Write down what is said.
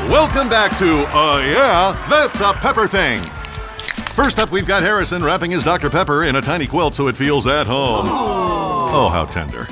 Welcome back to Yeah, That's a Pepper Thing. First up, we've got Harrison wrapping his Dr. Pepper in a tiny quilt so it feels at home. Oh, how tender.